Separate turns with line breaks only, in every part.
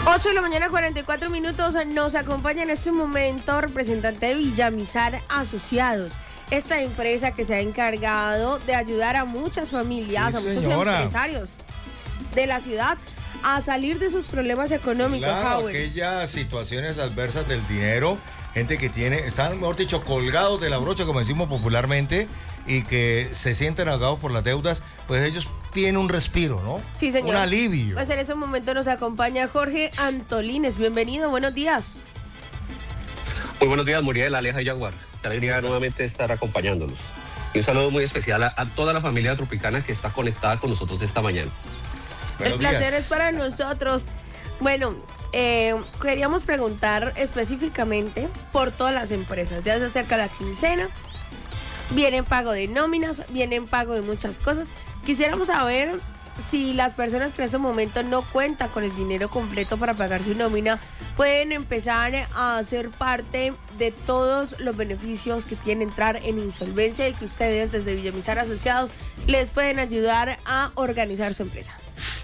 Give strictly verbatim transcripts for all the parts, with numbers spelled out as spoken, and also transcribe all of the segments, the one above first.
ocho de la mañana, cuarenta y cuatro minutos. Nos acompaña en este momento representante de Villamizar Asociados, esta empresa que se ha encargado de ayudar a muchas familias, sí, a muchos señora. empresarios de la ciudad a salir de sus problemas económicos.
Claro,
Howard.
aquellas situaciones adversas del dinero, gente que tiene, están, mejor dicho, colgados de la brocha, como decimos popularmente, y que se sienten ahogados por las deudas, pues ellos piden un respiro, ¿no?
Sí, señor.
Un alivio.
Pues en ese momento nos acompaña Jorge Antolines. Bienvenido, buenos días.
Muy buenos días, Muriel, Aleja y Jaguar. Qué alegría nuevamente estar acompañándolos. Y un saludo muy especial a, a toda la familia tropicana que está conectada con nosotros esta mañana.
Buenos El placer días. es para nosotros. Bueno, eh, queríamos preguntar específicamente por todas las empresas. Ya se acerca la quincena, viene en pago de nóminas, viene en pago de muchas cosas. Quisiéramos saber si las personas que en este momento no cuentan con el dinero completo para pagar su nómina pueden empezar a ser parte de todos los beneficios que tiene entrar en insolvencia y que ustedes desde Villamizar Asociados les pueden ayudar a organizar su empresa.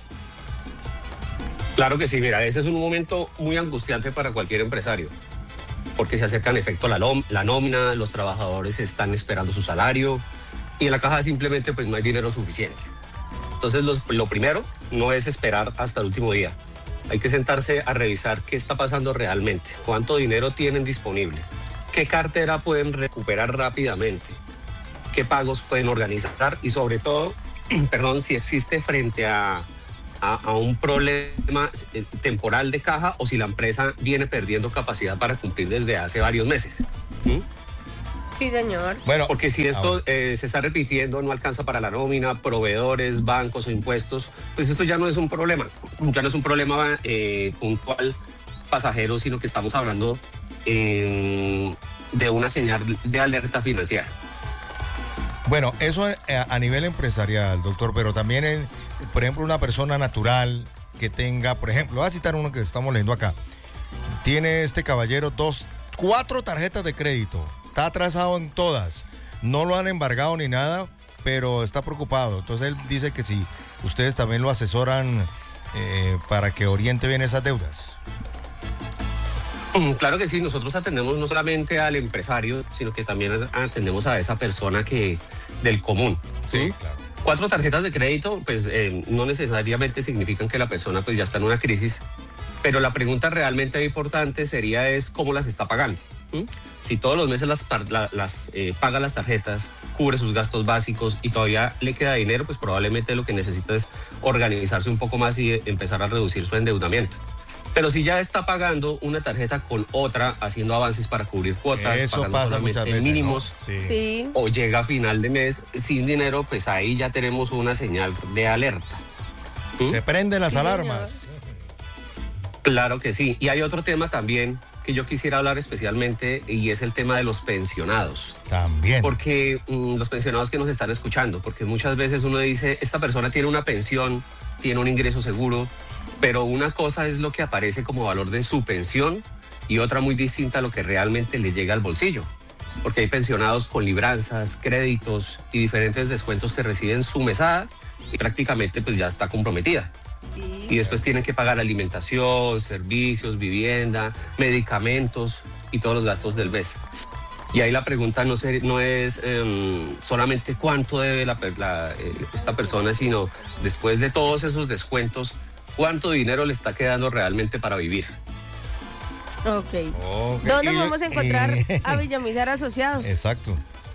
Claro que sí, mira, ese es un momento muy angustiante para cualquier empresario, porque se acerca en efecto la, la nómina, los trabajadores están esperando su salario y en la caja simplemente pues no hay dinero suficiente. Entonces los, lo primero no es esperar hasta el último día. Hay que sentarse a revisar qué está pasando realmente, cuánto dinero tienen disponible, qué cartera pueden recuperar rápidamente, qué pagos pueden organizar y sobre todo, perdón, si existe frente a, a, a un problema temporal de caja o si la empresa viene perdiendo capacidad para cumplir desde hace varios meses. ¿Mm?
Sí, señor.
Bueno, porque si esto eh, se está repitiendo, no alcanza para la nómina, proveedores, bancos o impuestos, pues esto ya no es un problema. Ya no es un problema eh, puntual pasajero, sino que estamos hablando eh, de una señal de alerta financiera.
Bueno, eso a nivel empresarial, doctor, pero también, en, por ejemplo, una persona natural que tenga, por ejemplo, voy a citar uno que estamos leyendo acá. Tiene este caballero dos, cuatro tarjetas de crédito. Está atrasado en todas, no lo han embargado ni nada, pero está preocupado. Entonces él dice que si ustedes también lo asesoran eh, para que oriente bien esas deudas.
Claro que sí, nosotros atendemos no solamente al empresario, sino que también atendemos a esa persona que del común.
Sí, claro.
Cuatro tarjetas de crédito, pues eh, no necesariamente significan que la persona pues ya está en una crisis, pero la pregunta realmente importante sería es cómo las está pagando. ¿Mm? Si todos los meses las, las eh, paga las tarjetas, cubre sus gastos básicos y todavía le queda dinero, pues probablemente lo que necesita es organizarse un poco más y empezar a reducir su endeudamiento. Pero si ya está pagando una tarjeta con otra, haciendo avances para cubrir cuotas,
eso
pagando
pasa muchas veces,
mínimos,
¿no? Sí.
Sí.
O llega a final de mes sin dinero, pues ahí ya tenemos una señal de alerta.
¿Mm? Se prenden las
sí,
alarmas.
Señor.
Claro que sí. Y hay otro tema también que yo quisiera hablar especialmente y es el tema de los pensionados.
También.
Porque mmm, los pensionados que nos están escuchando, porque muchas veces uno dice, esta persona tiene una pensión, tiene un ingreso seguro, pero una cosa es lo que aparece como valor de su pensión y otra muy distinta a lo que realmente le llega al bolsillo. Porque hay pensionados con libranzas, créditos y diferentes descuentos que reciben su mesada y prácticamente pues ya está comprometida.
Sí.
Y después tienen que pagar alimentación, servicios, vivienda, medicamentos y todos los gastos del mes. Y ahí la pregunta no, ser, no es um, solamente cuánto debe la, la, eh, esta persona, sino después de todos esos descuentos, cuánto dinero le está quedando realmente para vivir.
Ok.
Okay.
¿Dónde vamos a encontrar a Villamizar Asociados?
Exacto.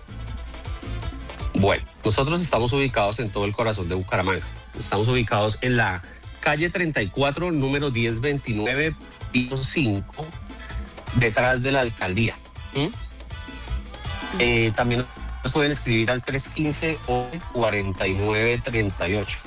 Bueno, nosotros estamos ubicados en todo el corazón de Bucaramanga. Estamos ubicados en la calle treinta y cuatro, número diez veintinueve, piso cinco, detrás de la alcaldía. ¿Mm? Eh, también nos pueden escribir al tres uno cinco, cuatro nueve tres ocho.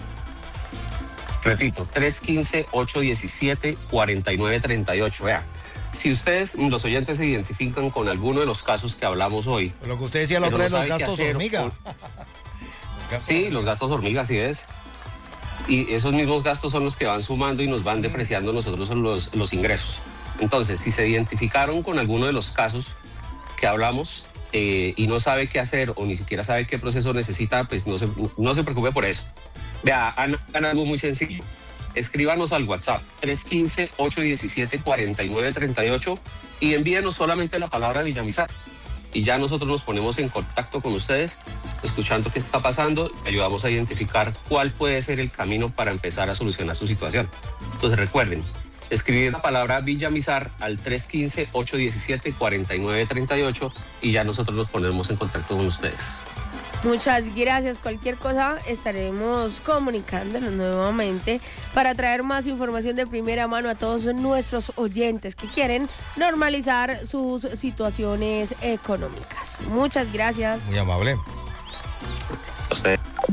Repito, tres uno cinco, ocho uno siete, cuatro nueve tres ocho. Vea, si ustedes, los oyentes, se identifican con alguno de los casos que hablamos hoy.
Lo que usted decía la otra vez, los gastos hormiga.
Los gastos sí, hormiga. Los gastos hormiga, así es. Y esos mismos gastos son los que van sumando y nos van depreciando nosotros los, los ingresos. Entonces, si se identificaron con alguno de los casos que hablamos eh, y no sabe qué hacer o ni siquiera sabe qué proceso necesita, pues no se, no se preocupe por eso. Vea, hagan algo muy sencillo. escríbanos al WhatsApp tres uno cinco, ocho uno siete, cuatro nueve tres ocho y envíenos solamente la palabra Villamizar. Y ya nosotros nos ponemos en contacto con ustedes, escuchando qué está pasando, y ayudamos a identificar cuál puede ser el camino para empezar a solucionar su situación. Entonces recuerden, escribir la palabra Villamizar al tres uno cinco, ocho uno siete, cuatro nueve tres ocho y ya nosotros nos ponemos en contacto con ustedes.
Muchas gracias. Cualquier cosa estaremos comunicándonos nuevamente para traer más información de primera mano a todos nuestros oyentes que quieren normalizar sus situaciones económicas. Muchas gracias.
Muy amable.
A usted.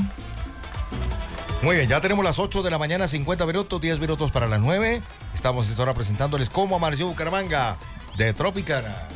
Muy bien, ya tenemos las ocho de la mañana, cincuenta minutos, diez minutos para las nueve. Estamos ahora presentándoles cómo amaneció Bucaramanga de Tropicana.